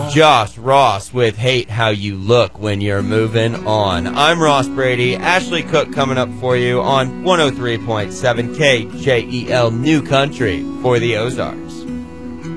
Josh Ross with Hate How You Look When You're Moving On. I'm Ross Brady. Ashley Cook coming up for you on 103.7 KJEL New Country for the Ozarks.